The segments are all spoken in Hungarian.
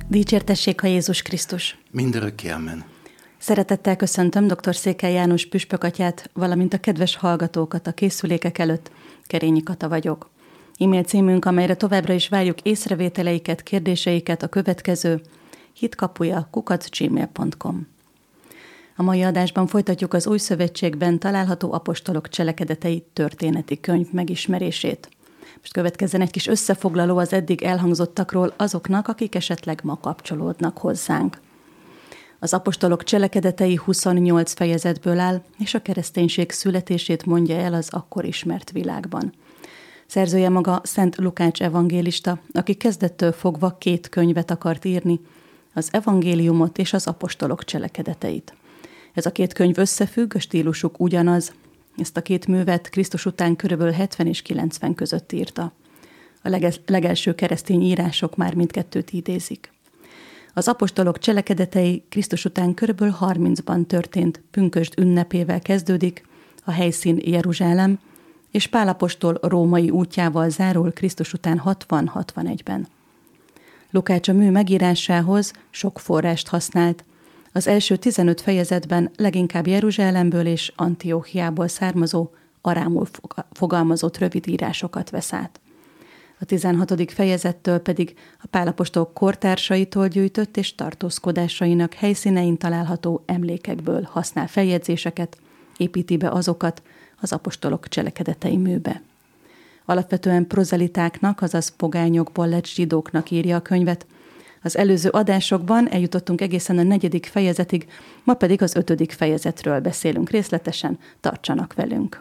Dicsértessék a Jézus Krisztus! Mindörökké amen. Szeretettel köszöntöm dr. Székely János püspökatyát, valamint a kedves hallgatókat a készülékek előtt. Kerényi Kata vagyok. E-mail címünk, amelyre továbbra is várjuk észrevételeiket, kérdéseiket a következő: hitkapuja@gmail.com. A mai adásban folytatjuk az Új Szövetségben található apostolok cselekedetei történeti könyv megismerését. Most következzen egy kis összefoglaló az eddig elhangzottakról azoknak, akik esetleg ma kapcsolódnak hozzánk. Az apostolok cselekedetei 28 fejezetből áll, és a kereszténység születését mondja el az akkor ismert világban. Szerzője maga Szent Lukács evangélista, aki kezdettől fogva 2 könyvet akart írni, az evangéliumot és az apostolok cselekedeteit. Ez a 2 könyv összefügg, a stílusuk ugyanaz. Ezt a 2 művet Krisztus után körülbelül 70 és 90 között írta. A legelső keresztény írások már mindkettőt idézik. Az apostolok cselekedetei Krisztus után körülbelül 30-ban történt pünkösd ünnepével kezdődik, a helyszín Jeruzsálem, és Pál apostol római útjával zárul Krisztus után 60-61-ben. Lukács a mű megírásához sok forrást használt. Az első 15 fejezetben leginkább Jeruzsálemből és Antióchiából származó, arámul fogalmazott rövid írásokat vesz át. A 16. fejezettől pedig a Pál apostol kortársaitól gyűjtött és tartózkodásainak helyszínein található emlékekből használ feljegyzéseket, építi be azokat az apostolok cselekedetei műbe. Alapvetően prozelitáknak, azaz pogányokból lett zsidóknak írja a könyvet. Az előző adásokban eljutottunk egészen a 4. fejezetig, ma pedig az 5. fejezetről beszélünk részletesen, tartsanak velünk.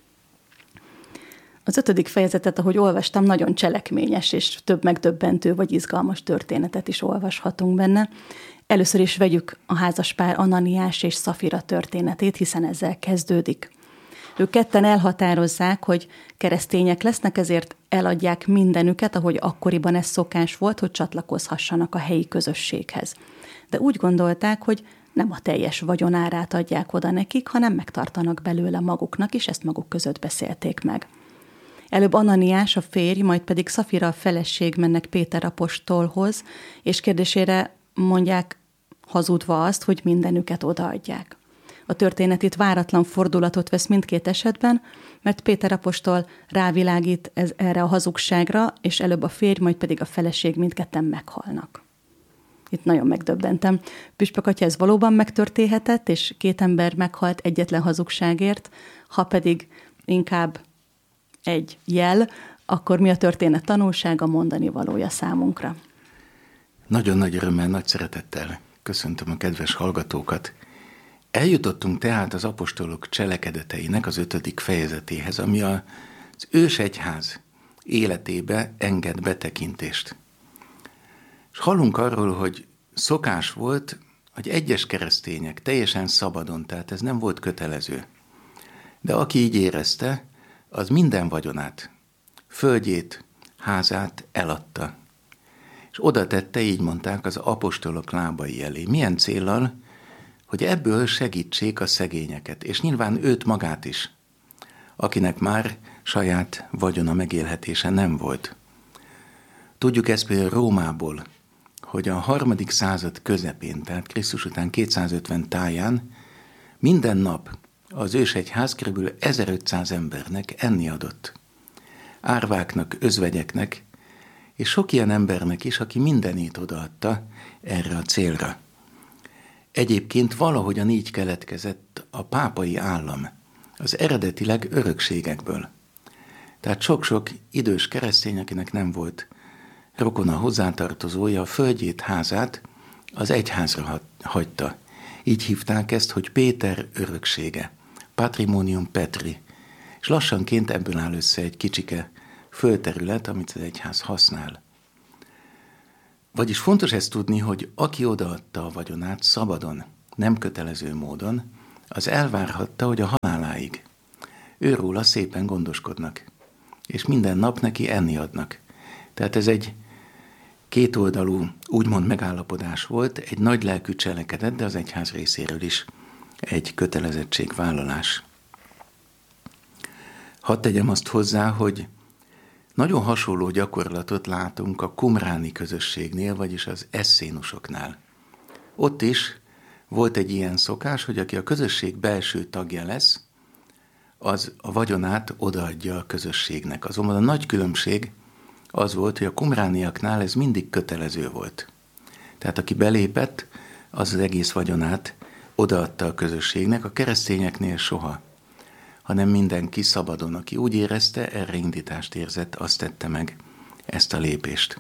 Az 5. fejezetet, ahogy olvastam, nagyon cselekményes és több megdöbbentő vagy izgalmas történetet is olvashatunk benne. Először is vegyük a házaspár Ananiás és Szafira történetét, hiszen ezzel kezdődik. Ők ketten elhatározzák, hogy keresztények lesznek, ezért eladják mindenüket, ahogy akkoriban ez szokás volt, hogy csatlakozhassanak a helyi közösséghez. De úgy gondolták, hogy nem a teljes vagyonárát adják oda nekik, hanem megtartanak belőle maguknak, és ezt maguk között beszélték meg. Előbb Ananiás, a férj, majd pedig Szafira, a feleség mennek Péter apostolhoz, és kérdésére mondják hazudva azt, hogy mindenüket odaadják. A történet itt váratlan fordulatot vesz mindkét esetben, mert Péter apostol rávilágít erre a hazugságra, és előbb a férj, majd pedig a feleség mindketten meghalnak. Itt nagyon megdöbbentem. Püspök atya, ez valóban megtörténhetett, és 2 ember meghalt egyetlen hazugságért, ha pedig inkább egy jel, akkor mi a történet tanulsága, mondani valója számunkra? Nagyon nagy örömmel, nagy szeretettel köszöntöm a kedves hallgatókat. Eljutottunk tehát az apostolok cselekedeteinek az 5. fejezetéhez, ami az ősegyház életébe enged betekintést. És hallunk arról, hogy szokás volt, hogy egyes keresztények teljesen szabadon, tehát ez nem volt kötelező. De aki így érezte, az minden vagyonát, földjét, házát eladta. És oda tette, így mondták, az apostolok lábai elé. Milyen céllal? Hogy ebből segítsék a szegényeket, és nyilván őt magát is, akinek már saját vagyona megélhetése nem volt. Tudjuk ezt például Rómából, hogy a 3. század közepén, tehát Krisztus után 250 táján minden nap az ősegyház kb. 1500 embernek enni adott. Árváknak, özvegyeknek, és sok ilyen embernek is, aki mindenét odaadta erre a célra. Egyébként valahogyan így keletkezett a pápai állam, az eredetileg örökségekből. Tehát sok-sok idős keresztény, akinek nem volt rokona hozzátartozója, a földjét, házát az egyházra hagyta. Így hívták ezt, hogy Péter öröksége, Patrimonium Petri, és lassanként ebből áll össze egy kicsike földterület, amit az egyház használ. Vagyis fontos ezt tudni, hogy aki odaadta a vagyonát szabadon, nem kötelező módon, az elvárhatta, hogy a haláláig őróla szépen gondoskodnak, és minden nap neki enni adnak. Tehát ez egy kétoldalú, úgymond megállapodás volt, egy nagy lelkű cselekedet, de az egyház részéről is egy kötelezettségvállalás. Hadd tegyem azt hozzá, hogy Nagyon hasonló gyakorlatot látunk a qumráni közösségnél, vagyis az eszénusoknál. Ott is volt egy ilyen szokás, hogy aki a közösség belső tagja lesz, az a vagyonát odaadja a közösségnek. Azonban a nagy különbség az volt, hogy a qumrániaknál ez mindig kötelező volt. Tehát aki belépett, az egész vagyonát odaadta a közösségnek, a keresztényeknél soha, hanem mindenki szabadon, aki úgy érezte, erre indítást érzett, azt tette meg ezt a lépést.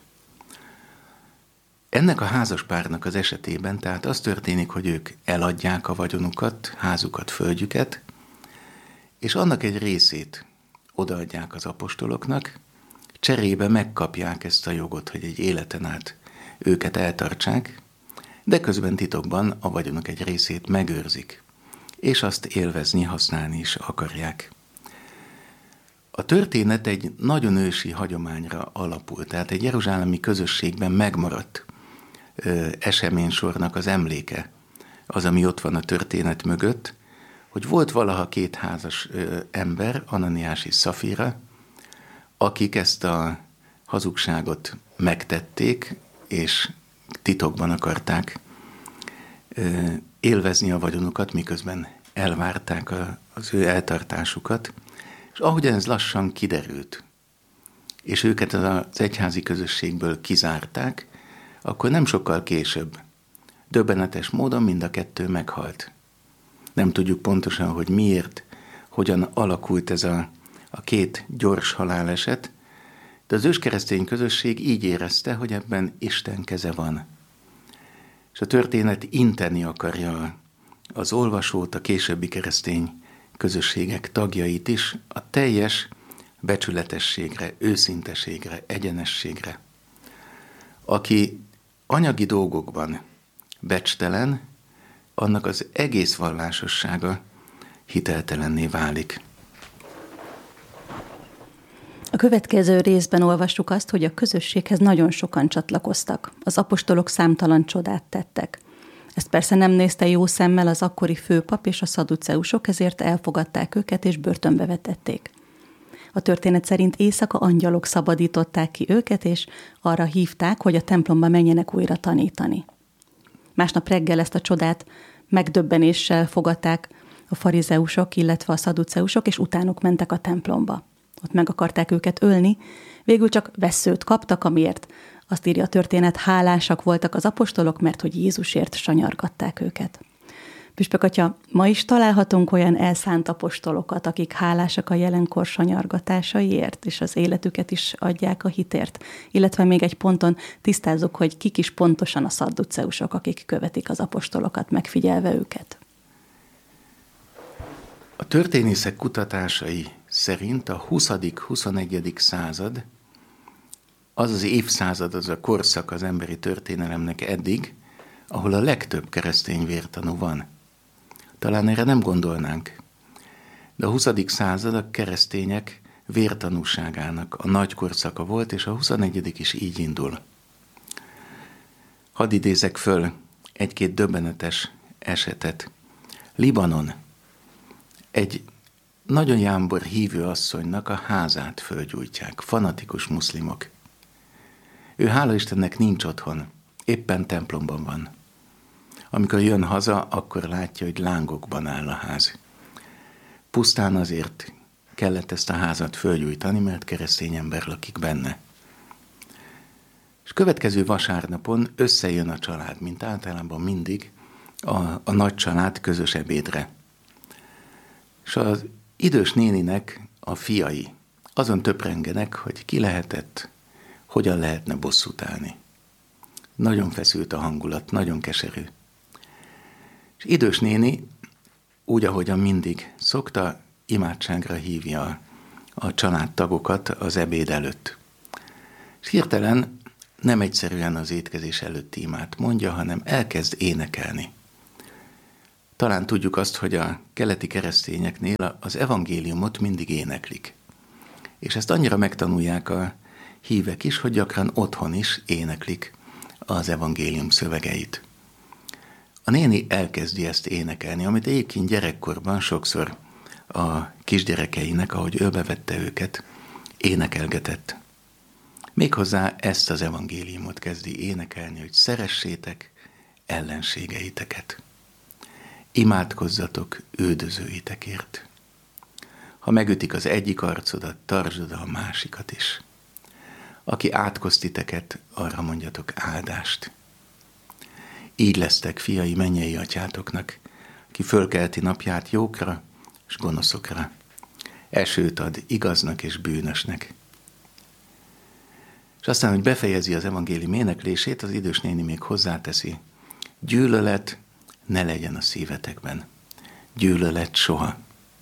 Ennek a házaspárnak az esetében tehát az történik, hogy ők eladják a vagyonukat, házukat, földjüket, és annak egy részét odaadják az apostoloknak, cserébe megkapják ezt a jogot, hogy egy életen át őket eltartsák, de közben titokban a vagyonok egy részét megőrzik, és azt élvezni, használni is akarják. A történet egy nagyon ősi hagyományra alapul, tehát egy jeruzsálemi közösségben megmaradt eseménysornak az emléke, az, ami ott van a történet mögött, hogy volt valaha két házas ember, Ananiás és Szafira, akik ezt a hazugságot megtették, és titokban akarták élvezni a vagyonukat, miközben elvárták az ő eltartásukat, és ahogy ez lassan kiderült, és őket az egyházi közösségből kizárták, akkor nem sokkal később, döbbenetes módon mind a kettő meghalt. Nem tudjuk pontosan, hogy miért, hogyan alakult ez a két gyors haláleset, de az őskeresztény közösség így érezte, hogy ebben Isten keze van. És a történet inteni akarja az olvasót, a későbbi keresztény közösségek tagjait is a teljes becsületességre, őszinteségre, egyenességre. Aki anyagi dolgokban becstelen, annak az egész vallásossága hiteltelenné válik. A következő részben olvassuk azt, hogy a közösséghez nagyon sokan csatlakoztak. Az apostolok számtalan csodát tettek. Ezt persze nem nézte jó szemmel az akkori főpap és a szaduceusok, ezért elfogadták őket és börtönbe vetették. A történet szerint éjszaka angyalok szabadították ki őket, és arra hívták, hogy a templomba menjenek újra tanítani. Másnap reggel ezt a csodát megdöbbenéssel fogadták a farizeusok, illetve a szaduceusok, és utánuk mentek a templomba. Ott meg akarták őket ölni, végül csak vesszőt kaptak, amiért azt írja a történet, hálásak voltak az apostolok, mert hogy Jézusért sanyargatták őket. Püspök atya, ma is találhatunk olyan elszánt apostolokat, akik hálásak a jelenkor sanyargatásaiért, és az életüket is adják a hitért. Illetve még egy ponton tisztázzuk, hogy kik is pontosan a szadduceusok, akik követik az apostolokat, megfigyelve őket. A történészek kutatásai szerint a 20.-21. század az az évszázad, az a korszak az emberi történelemnek eddig, ahol a legtöbb keresztény vértanú van. Talán erre nem gondolnánk, de a 20. század a keresztények vértanúságának a nagy korszaka volt, és a 21. is így indul. Hadd idézek föl egy-két döbbenetes esetet. Libanon. Egy nagyon jámbor hívő asszonynak a házát fölgyújtják, fanatikus muszlimok. Ő hála Istennek nincs otthon, éppen templomban van. Amikor jön haza, akkor látja, hogy lángokban áll a ház. Pusztán azért kellett ezt a házat fölgyújtani, mert keresztény ember lakik benne. És következő vasárnapon összejön a család, mint általában mindig, a nagy család közös ebédre. És az idős néninek a fiai azon töprengenek, hogy ki lehetett, hogyan lehetne bosszút állni. Nagyon feszült a hangulat, nagyon keserű. És idős néni, úgy, ahogyan mindig szokta, imádságra hívja a családtagokat az ebéd előtt. És hirtelen nem egyszerűen az étkezés előtti imát mondja, hanem elkezd énekelni. Talán tudjuk azt, hogy a keleti keresztényeknél az evangéliumot mindig éneklik. És ezt annyira megtanulják a hívek is, hogy gyakran otthon is éneklik az evangélium szövegeit. A néni elkezdi ezt énekelni, amit egyébként gyerekkorban sokszor a kisgyerekeinek, ahogy ölbevette őket, énekelgetett. Méghozzá ezt az evangéliumot kezdi énekelni, hogy szeressétek ellenségeiteket. Imádkozzatok üldözőitekért. Ha megütik az egyik arcodat, tartsd oda a másikat is. Aki átkoz titeket, arra mondjatok áldást. Így lesztek fiai mennyei atyátoknak, ki fölkelti napját jókra és gonoszokra. Esőt ad igaznak és bűnösnek. És aztán, hogy befejezi az evangélium éneklését, az idős néni még hozzáteszi, gyűlölet ne legyen a szívetekben. Gyűlölet soha.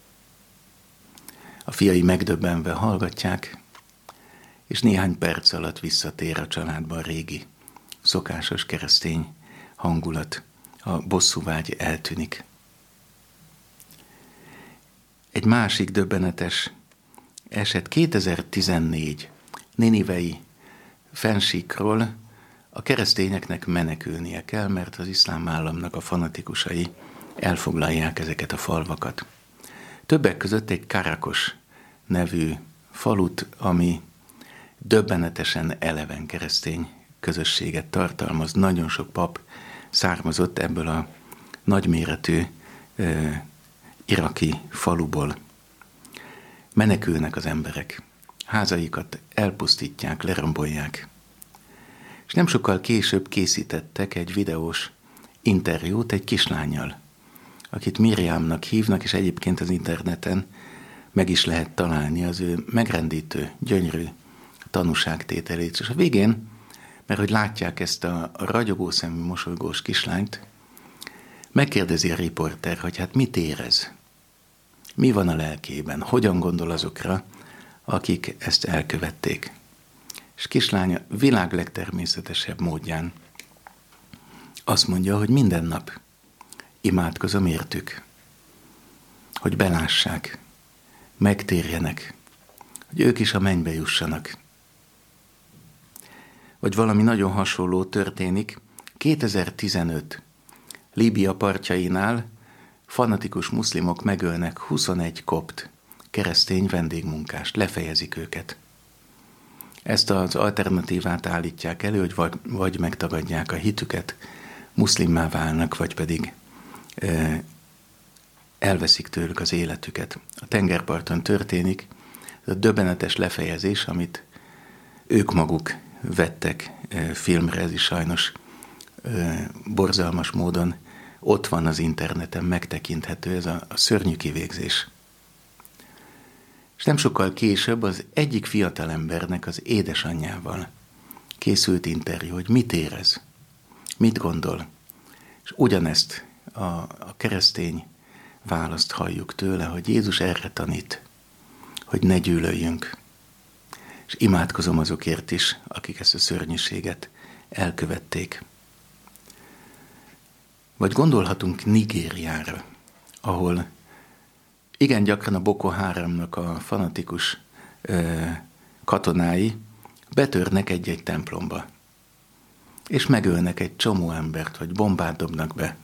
A fiai megdöbbenve hallgatják, és néhány perc alatt visszatér a családba a régi, szokásos keresztény hangulat. A bosszúvágy eltűnik. Egy másik döbbenetes eset 2014 ninivei fennsíkról a keresztényeknek menekülnie kell, mert az iszlám államnak a fanatikusai elfoglalják ezeket a falvakat. Többek között egy Karakos nevű falut, ami döbbenetesen eleven keresztény közösséget tartalmaz. Nagyon sok pap származott ebből a nagyméretű iraki faluból. Menekülnek az emberek, házaikat elpusztítják, lerombolják. És nem sokkal később készítettek egy videós interjút egy kislánnyal, akit Miriamnak hívnak, és egyébként az interneten meg is lehet találni az ő megrendítő, gyönyörű tanúságtételét. És a végén, mert hogy látják ezt a ragyogó szemű, mosolygós kislányt, megkérdezi a riporter, hogy hát mit érez? Mi van a lelkében? Hogyan gondol azokra, akik ezt elkövették? És kislánya világ legtermészetesebb módján azt mondja, hogy minden nap imádkozom értük, hogy belássák, megtérjenek, hogy ők is a mennybe jussanak. Vagy valami nagyon hasonló történik. 2015 Líbia partjainál fanatikus muszlimok megölnek 21 kopt keresztény vendégmunkást, lefejezik őket. Ezt az alternatívát állítják elő, hogy vagy megtagadják a hitüket, muszlimmá válnak, vagy pedig elveszik tőlük az életüket. A tengerparton történik ez a döbbenetes lefejezés, amit ők maguk vettek filmre, ez is sajnos borzalmas módon ott van az interneten, megtekinthető ez a szörnyű kivégzés. És nem sokkal később az egyik fiatalembernek az édesanyjával készült interjú, hogy mit érez, mit gondol. És ugyanezt a keresztény választ halljuk tőle, hogy Jézus erre tanít, hogy ne gyűlöljünk. És imádkozom azokért is, akik ezt a szörnyűséget elkövették. Vagy gondolhatunk Nigériára, ahol igen gyakran a Boko Haramnak a fanatikus katonái betörnek egy-egy templomba, és megölnek egy csomó embert, vagy bombát dobnak be.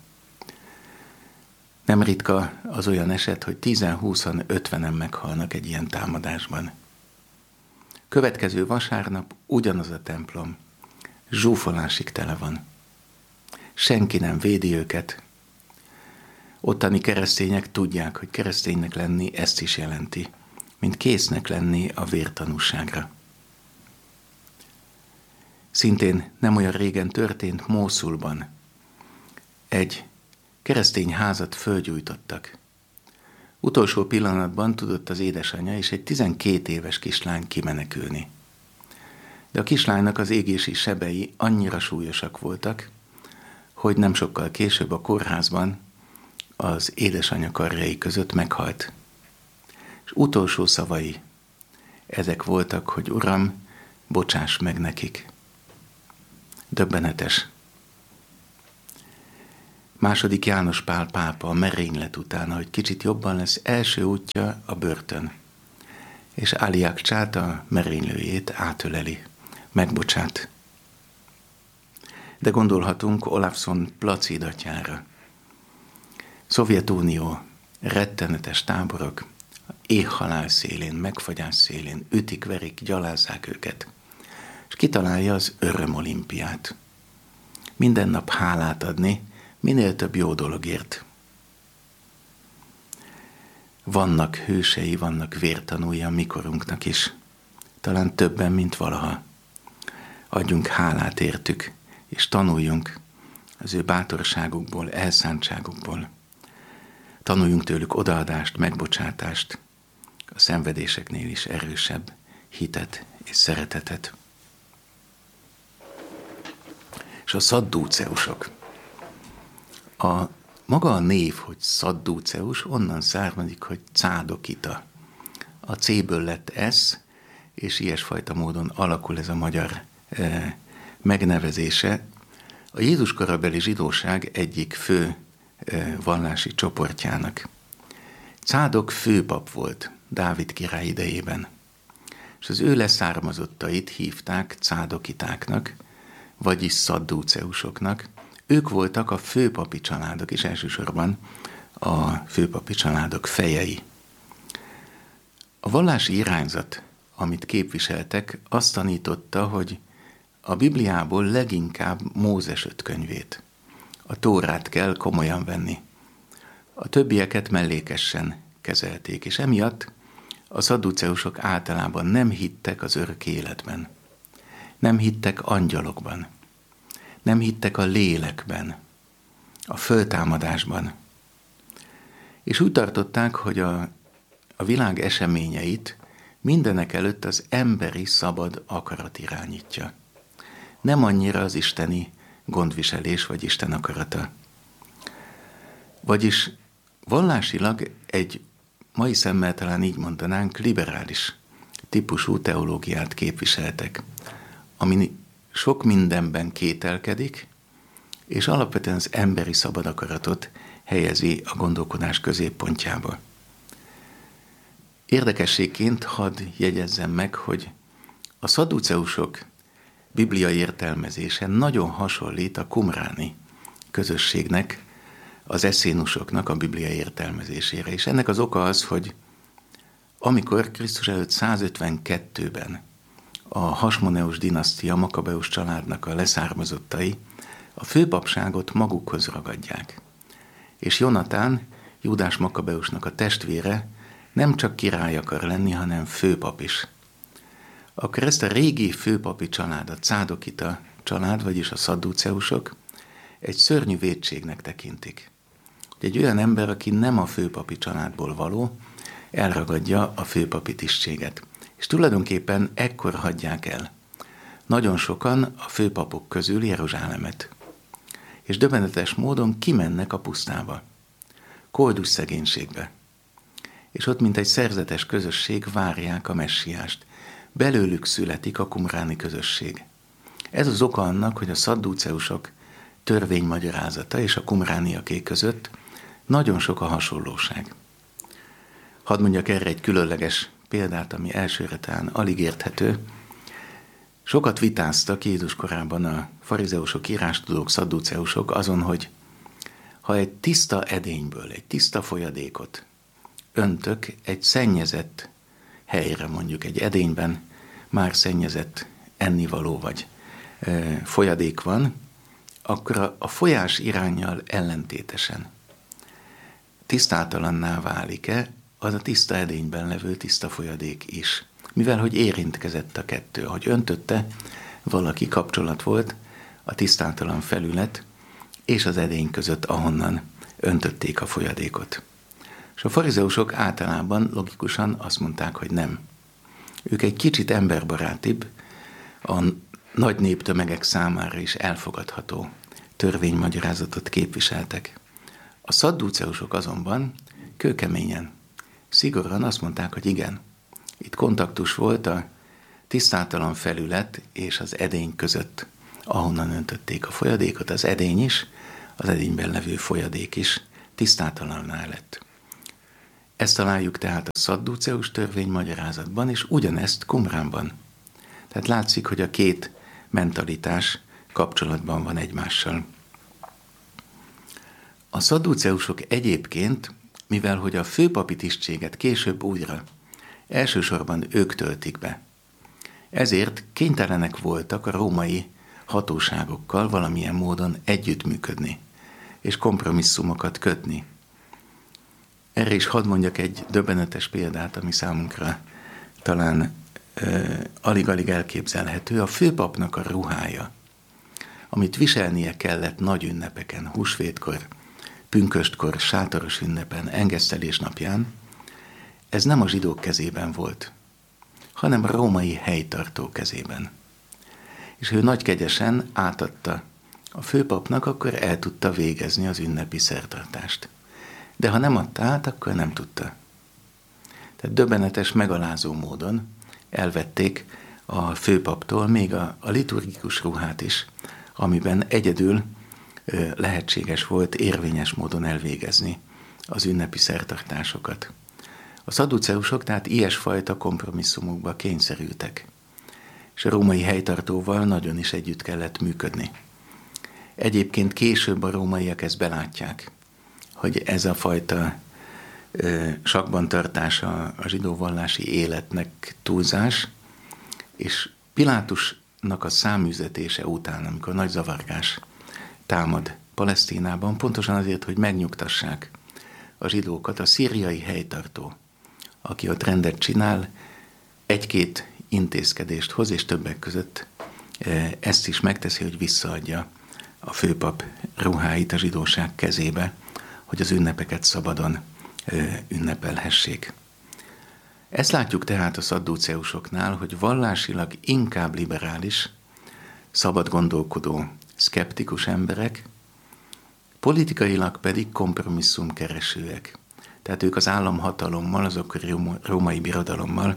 Nem ritka az olyan eset, hogy 10-20-an, 50-en meghalnak egy ilyen támadásban. Következő vasárnap ugyanaz a templom zsúfolásig tele van. Senki nem védi őket. Ottani keresztények tudják, hogy kereszténynek lenni ezt is jelenti, mint késznek lenni a vértanúságra. Szintén nem olyan régen történt Mószulban. Egy keresztény házat fölgyújtottak. Utolsó pillanatban tudott az édesanyja és egy 12 éves kislány kimenekülni. De a kislánynak az égési sebei annyira súlyosak voltak, hogy nem sokkal később a kórházban az édesanyja karjai között meghalt. És utolsó szavai ezek voltak, hogy Uram, bocsáss meg nekik. Döbbenetes. II. János Pál pápa a merénylet után, hogy kicsit jobban lesz, első útja a börtön. És Ali Akcsát, a merénylőjét átöleli, megbocsát. De gondolhatunk Olafson Placid atyára. Szovjetunió, rettenetes táborok, éhhalál szélén, megfagyás szélén, ütik, verik, gyalázzák őket. és kitalálja az örömolimpiát. Minden nap hálát adni, minél több jó dologért. Vannak hősei, vannak vértanúi a mikorunknak is. Talán többen, mint valaha. Adjunk hálát értük, és tanuljunk az ő bátorságukból, elszántságukból. Tanuljunk tőlük odaadást, megbocsátást, a szenvedéseknél is erősebb hitet és szeretetet. És a szaddúceusok. Maga a név, hogy szaddúceus, onnan származik, hogy cádokita. A C-ből lett S, és ilyesfajta módon alakul ez a magyar megnevezése. A Jézus korabeli zsidóság egyik fő vallási csoportjának. Cádok főpap volt Dávid király idejében, és az ő leszármazottait hívták cádokitáknak, vagyis szaddúceusoknak. Ők voltak a főpapi családok, és elsősorban a főpapi családok fejei. A vallási irányzat, amit képviseltek, azt tanította, hogy a Bibliából leginkább Mózes 5 könyvét, a Tórát kell komolyan venni. A többieket mellékesen kezelték, és emiatt a szadduceusok általában nem hittek az örök életben. Nem hittek angyalokban. Nem hittek a lélekben, a föltámadásban. És úgy tartották, hogy a világ eseményeit mindenek előtt az emberi szabad akarat irányítja. Nem annyira az isteni gondviselés vagy Isten akarata. Vagyis vallásilag egy mai szemmel talán így mondanánk liberális típusú teológiát képviseltek, ami sok mindenben kételkedik, és alapvetően az emberi szabad akaratot helyezi a gondolkodás középpontjába. Érdekességként hadd jegyezzem meg, hogy a szadduceusok bibliai értelmezése nagyon hasonlít a qumráni közösségnek, az eszénusoknak a bibliai értelmezésére. És ennek az oka az, hogy amikor Krisztus előtt 152-ben a Hasmoneus dinasztia, Makabeus családnak a leszármazottai a főpapságot magukhoz ragadják. És Jonatán, Júdás Makabeusnak a testvére nem csak király akar lenni, hanem főpap is. Akkor ezt a régi főpapi család, a cádokita család, vagyis a szadduceusok egy szörnyű vétségnek tekintik. Egy olyan ember, aki nem a főpapi családból való, elragadja a főpapi tisztséget. És tulajdonképpen ekkor hagyják el nagyon sokan a főpapok közül Jeruzsálemet. És döbbenetes módon kimennek a pusztába, koldus szegénységbe. És ott, mint egy szerzetes közösség, várják a messiást. Belőlük születik a qumráni közösség. Ez az oka annak, hogy a szadduceusok törvénymagyarázata és a qumrániaké között nagyon sok a hasonlóság. Hadd mondjak erre egy különleges példát, ami elsőre talán alig érthető. Sokat vitáztak Jézus korában a farizeusok, írástudók, szadduceusok azon, hogy ha egy tiszta edényből, egy tiszta folyadékot öntök egy szennyezett helyre, mondjuk egy edényben már szennyezett ennivaló vagy folyadék van, akkor a folyás iránnyal ellentétesen tisztátalanná válik-e az a tiszta edényben levő tiszta folyadék is. Mivel, hogy érintkezett a kettő, hogy öntötte, valaki kapcsolat volt a tisztátalan felület és az edény között, ahonnan öntötték a folyadékot. És a farizeusok általában logikusan azt mondták, hogy nem. Ők egy kicsit emberbarátibb, a nagy néptömegek számára is elfogadható törvénymagyarázatot képviseltek. A szadduceusok azonban kőkeményen, szigorúan azt mondták, hogy igen, itt kontaktus volt a tisztátalan felület és az edény között, ahonnan öntötték a folyadékot, az edény is, az edényben levő folyadék is tisztátalanná lett. Ezt találjuk tehát a szadduceus törvénymagyarázatban, és ugyanezt Qumránban. Tehát látszik, hogy a két mentalitás kapcsolatban van egymással. A szadduceusok egyébként, mivel hogy a főpapi tisztséget később újra elsősorban ők töltik be, Ezért kénytelenek voltak a római hatóságokkal valamilyen módon együttműködni, és kompromisszumokat kötni. Erre is hadd mondjak egy döbbenetes példát, ami számunkra talán alig-alig elképzelhető. A főpapnak a ruhája, amit viselnie kellett nagy ünnepeken, húsvétkor, pünköstkor, sátoros ünnepen, engesztelés napján, ez nem a zsidók kezében volt, hanem a római helytartó kezében. És ő nagykegyesen átadta a főpapnak, akkor el tudta végezni az ünnepi szertartást. De ha nem adta át, akkor nem tudta. Tehát döbbenetes, megalázó módon elvették a főpaptól még a liturgikus ruhát is, amiben egyedül lehetséges volt érvényes módon elvégezni az ünnepi szertartásokat. A szadduceusok tehát ilyesfajta kompromisszumokba kényszerültek, és a római helytartóval nagyon is együtt kellett működni. Egyébként később a rómaiak ezt belátják, hogy ez a fajta sakban tartása a zsidó vallási életnek túlzás, és Pilátusnak a száműzetése után, amikor nagy zavargás támad Palesztinában, pontosan azért, hogy megnyugtassák a zsidókat, a szíriai helytartó, aki ott rendet csinál, egy-két intézkedést hoz, és többek között ezt is megteszi, hogy visszaadja a főpap ruháit a zsidóság kezébe, hogy az ünnepeket szabadon ünnepelhessék. Ezt látjuk tehát a szadduceusoknál, hogy vallásilag inkább liberális, szabad gondolkodó, szkeptikus emberek, politikailag pedig kompromisszumkeresőek. Tehát ők az államhatalommal, az akkori római birodalommal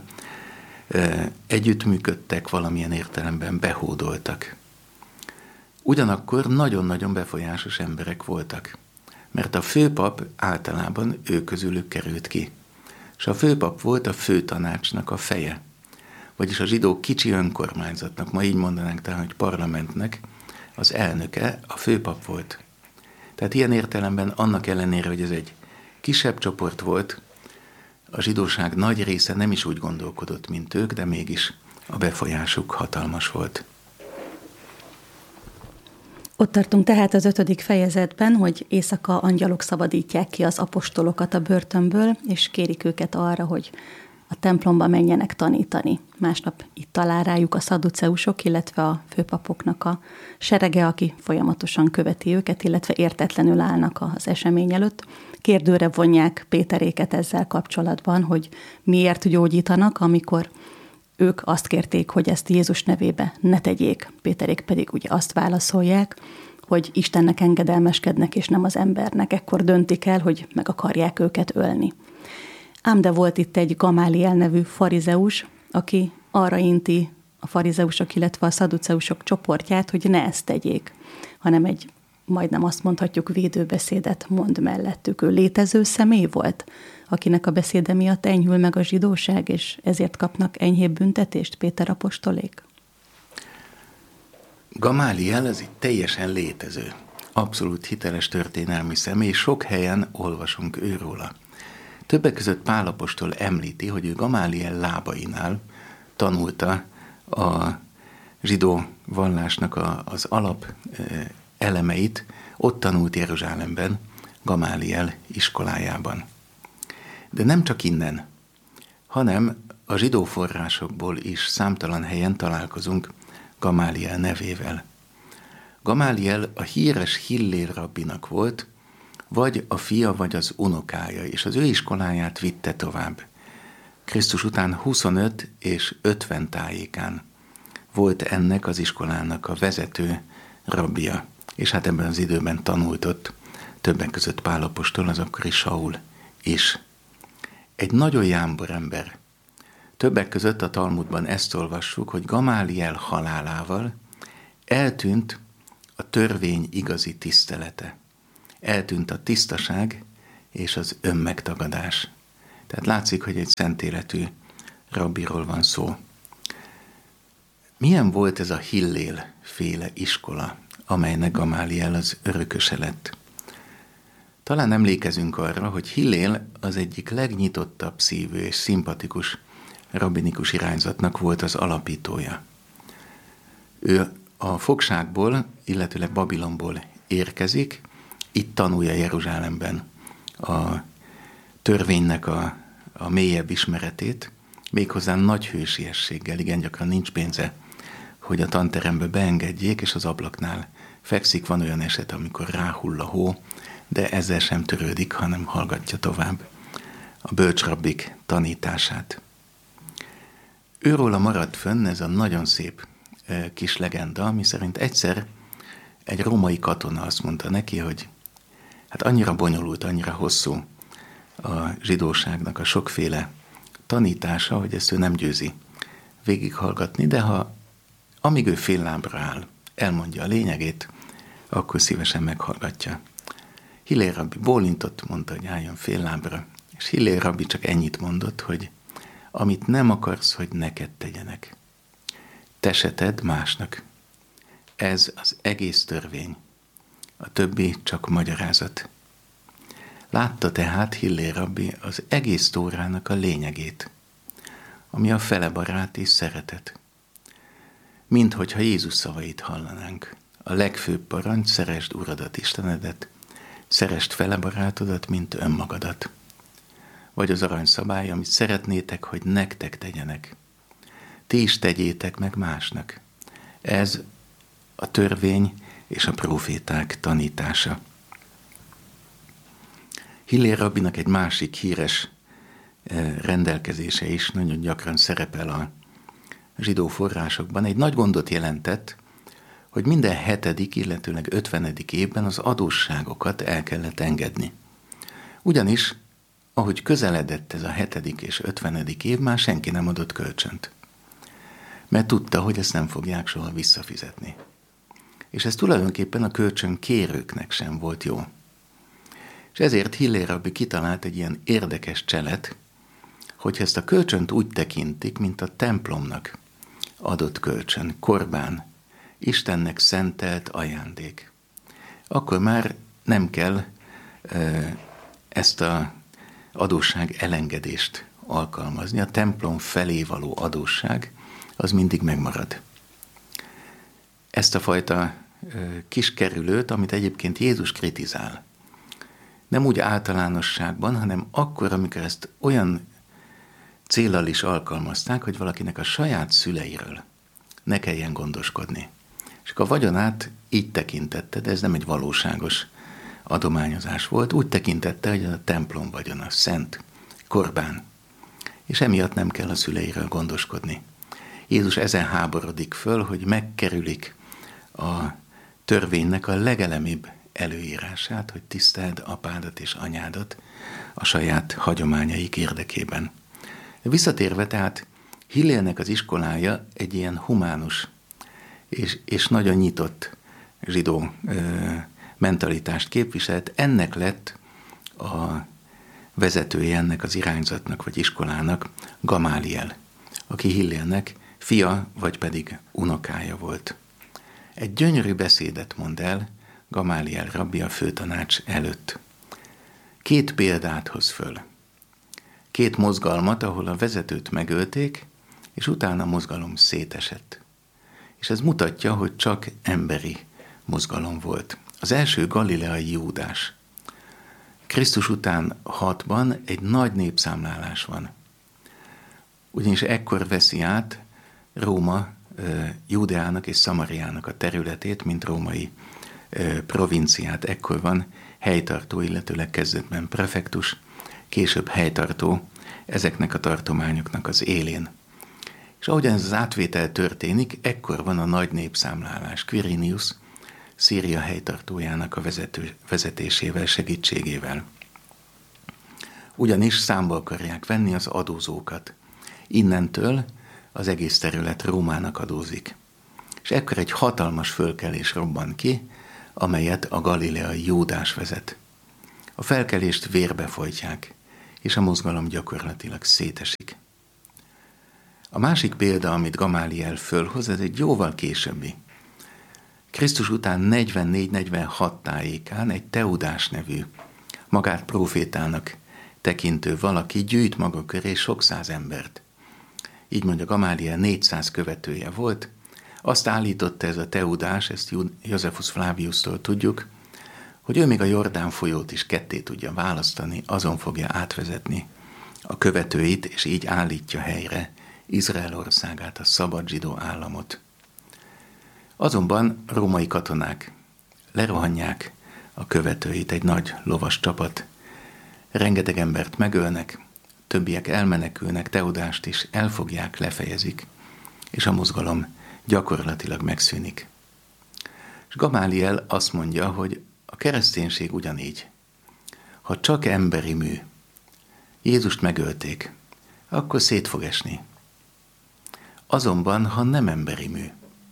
együttműködtek, valamilyen értelemben behódoltak. Ugyanakkor nagyon-nagyon befolyásos emberek voltak, mert a főpap általában ő közülük került ki. És a főpap volt a főtanácsnak a feje, vagyis a zsidó kicsi önkormányzatnak, ma így mondanánk talán, hogy parlamentnek az elnöke a főpap volt. Tehát ilyen értelemben annak ellenére, hogy ez egy kisebb csoport volt, a zsidóság nagy része nem is úgy gondolkodott, mint ők, de mégis a befolyásuk hatalmas volt. Ott tartunk tehát az 5. fejezetben, hogy éjszaka angyalok szabadítják ki az apostolokat a börtönből, és kérik őket arra, hogy a templomba menjenek tanítani. Másnap itt talál rájuk a szadduceusok, illetve a főpapoknak a serege, aki folyamatosan követi őket, illetve értetlenül állnak az esemény előtt. Kérdőre vonják Péteréket ezzel kapcsolatban, hogy miért gyógyítanak, amikor ők azt kérték, hogy ezt Jézus nevébe ne tegyék. Péterék pedig ugye azt válaszolják, hogy Istennek engedelmeskednek, és nem az embernek. Ekkor döntik el, hogy meg akarják őket ölni. Ám de volt itt egy Gamáliel nevű farizeus, aki arra inti a farizeusok, illetve a szadduceusok csoportját, hogy ne ezt tegyék, hanem egy, majdnem azt mondhatjuk, védőbeszédet mond mellettük. Ő létező személy volt, akinek a beszéde miatt enyhül meg a zsidóság, és ezért kapnak enyhébb büntetést Péter apostolék? Gamáliel az egy teljesen létező, abszolút hiteles történelmi személy, sok helyen olvasunk őróla. Többek között Pál apostol említi, hogy ő Gamáliel lábainál tanulta a zsidó vallásnak az alap elemeit, ott tanult Jeruzsálemben, Gamáliel iskolájában. De nem csak innen, hanem a zsidó forrásokból is számtalan helyen találkozunk Gamáliel nevével. Gamáliel a híres Hillél rabbinak volt, vagy a fia, vagy az unokája, és az ő iskoláját vitte tovább. Krisztus után 25 és 50 tájékán volt ennek az iskolának a vezető rabbija, és hát ebben az időben tanult ott többek között Pál apostol, az akkori Saul is. Egy nagyon jámbor ember. Többek között a Talmudban ezt olvassuk, hogy Gamáliel halálával eltűnt a törvény igazi tisztelete. Eltűnt a tisztaság és az önmegtagadás. Tehát látszik, hogy egy szent életű rabbiról van szó. Milyen volt ez a Hillél féle iskola, amelynek Gamáliel az örököse lett? Talán emlékezünk arra, hogy Hillél az egyik legnyitottabb szívű és szimpatikus rabbinikus irányzatnak volt az alapítója. Ő a fogságból, illetőleg Babilonból érkezik, itt tanulja Jeruzsálemben a törvénynek a mélyebb ismeretét, méghozzá nagy hősiességgel, igen gyakran nincs pénze, hogy a tanterembe beengedjék, és az ablaknál fekszik. Van olyan eset, amikor ráhull a hó, de ezzel sem törődik, hanem hallgatja tovább a bölcsrabbik tanítását. Őróla maradt fönn ez a nagyon szép kis legenda, ami szerint egyszer egy római katona azt mondta neki, hogy hát annyira bonyolult, annyira hosszú a zsidóságnak a sokféle tanítása, hogy ezt ő nem győzi végighallgatni, de amíg ő fél lábra áll, elmondja a lényegét, akkor szívesen meghallgatja. Hillel rabbi bólintott, mondta, hogy álljon fél lábra, és Hillel rabbi csak ennyit mondott, hogy amit nem akarsz, hogy neked tegyenek, te se tedd másnak. Ez az egész törvény. A többi csak magyarázat. Látta tehát Hillel rabbi az egész Tórának a lényegét, ami a felebaráti szeretet. Minthogyha Jézus szavait hallanánk. A legfőbb parancs: szeresd Uradat, Istenedet, szeresd felebarátodat, mint önmagadat. Vagy az aranyszabály, amit szeretnétek, hogy nektek tegyenek. Ti is tegyétek meg másnak. Ez a törvény és a próféták tanítása. Hillel rabbinak egy másik híres rendelkezése is nagyon gyakran szerepel a zsidó forrásokban. Egy nagy gondot jelentett, hogy minden 7., illetőleg 50. évben az adósságokat el kellett engedni. Ugyanis, ahogy közeledett ez a 7. és 50. év, már senki nem adott kölcsönt. Mert tudta, hogy ezt nem fogják soha visszafizetni. És ez tulajdonképpen a kölcsönkérőknek sem volt jó. És ezért Hillel rabbi kitalált egy ilyen érdekes cselet, hogy ezt a kölcsönt úgy tekintik, mint a templomnak adott kölcsön, korbán, Istennek szentelt ajándék. Akkor már nem kell ezt az adósság elengedést alkalmazni. A templom felé való adósság az mindig megmarad. Ezt a fajta kis kerülőt, amit egyébként Jézus kritizál, nem úgy általánosságban, hanem akkor, amikor ezt olyan céllal is alkalmazták, hogy valakinek a saját szüleiről ne kelljen gondoskodni. És akkor a vagyonát így tekintette, de ez nem egy valóságos adományozás volt, úgy tekintette, hogy a templom vagyona, szent, korbán, és emiatt nem kell a szüleiről gondoskodni. Jézus ezen háborodik föl, hogy megkerülik a törvénynek a legelemibb előírását, hogy tiszteld apádat és anyádat a saját hagyományaik érdekében. Visszatérve tehát, Hillelnek az iskolája egy ilyen humánus és nagyon nyitott zsidó mentalitást képviselt. Ennek lett a vezetője ennek az irányzatnak vagy iskolának Gamáliel, aki Hillelnek fia vagy pedig unokája volt. Egy gyönyörű beszédet mond el Gamáliel rabbi a főtanács előtt. 2 példát hoz föl. 2 mozgalmat, ahol a vezetőt megölték, és utána a mozgalom szétesett. És ez mutatja, hogy csak emberi mozgalom volt. Az első galileai Júdás. Krisztus után 6-ban egy nagy népszámlálás van. Ugyanis ekkor veszi át Róma Júdeának és Szamariának a területét, mint római provinciát. Ekkor van helytartó, illetőleg kezdetben prefektus, később helytartó ezeknek a tartományoknak az élén. És ahogyan ez az átvétel történik, ekkor van a nagy népszámlálás. Quirinius, Szíria helytartójának a vezetésével, segítségével. Ugyanis számba akarják venni az adózókat. Innentől az egész terület Rómának adózik. És ekkor egy hatalmas fölkelés robban ki, amelyet a galileai Júdás vezet. A felkelést vérbe folytják, és a mozgalom gyakorlatilag szétesik. A másik példa, amit Gamáliel fölhoz, ez egy jóval későbbi. Krisztus után 44-46 tájékán egy Teudás nevű, magát prófétának tekintő valaki gyűjt maga köré sok száz embert. így mondja Gamáliel, 400 követője volt. Azt állította ez a Teudás, ezt Josephus Flaviustól tudjuk, hogy ő még a Jordán folyót is ketté tudja választani, azon fogja átvezetni a követőit, és így állítja helyre Izrael országát, a szabad zsidó államot. Azonban római katonák lerohanják a követőit, egy nagy lovas csapat, rengeteg embert megölnek, többiek elmenekülnek, Teudást is elfogják, lefejezik, és a mozgalom gyakorlatilag megszűnik. És Gamáliel azt mondja, hogy a kereszténység ugyanígy. Ha csak emberi mű, Jézust megölték, akkor szét fog esni. Azonban, ha nem emberi mű,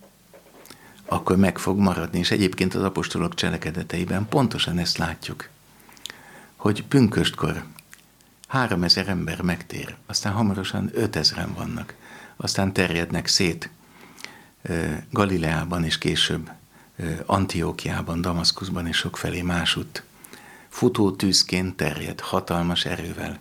akkor meg fog maradni, és egyébként az apostolok cselekedeteiben pontosan ezt látjuk, hogy pünköstkor 3000 ember megtér, aztán hamarosan 5000-en vannak, aztán terjednek szét Galileában és később Antiókiában, Damaszkuszban és sokfelé másutt. Futó tűzként terjed, hatalmas erővel.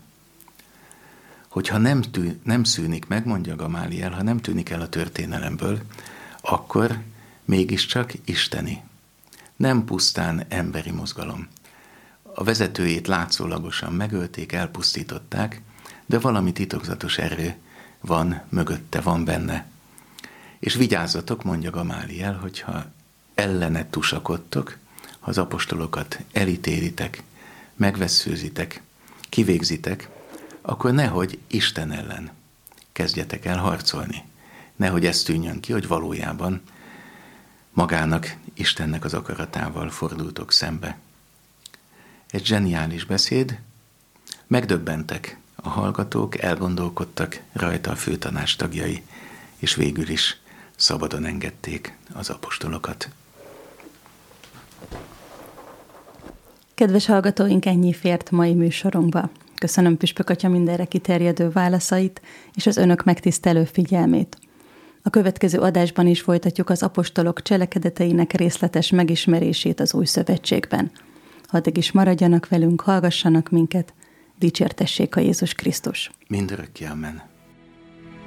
Hogyha nem szűnik meg, mondja Gamáliel, ha nem tűnik el a történelemből, akkor mégiscsak isteni. Nem pusztán emberi mozgalom. A vezetőjét látszólagosan megölték, elpusztították, de valami titokzatos erő van mögötte, van benne. És vigyázzatok, mondja Gamáliel, hogyha ellene tusakodtok, ha az apostolokat elítélitek, megvesszőzitek, kivégzitek, akkor nehogy Isten ellen kezdjetek el harcolni. Nehogy ez tűnjön ki, hogy valójában magának, Istennek az akaratával fordultok szembe. Egy zseniális beszéd, megdöbbentek a hallgatók, elgondolkodtak rajta a főtanács tagjai, és végül is szabadon engedték az apostolokat. Kedves hallgatóink, ennyi fért mai műsorunkba. Köszönöm Püspök Atya mindenre kiterjedő válaszait és az önök megtisztelő figyelmét. A következő adásban is folytatjuk az apostolok cselekedeteinek részletes megismerését az Új Szövetségben. Addig is maradjanak velünk, hallgassanak minket, dicsértessék a Jézus Krisztus. Mindörökké, amen.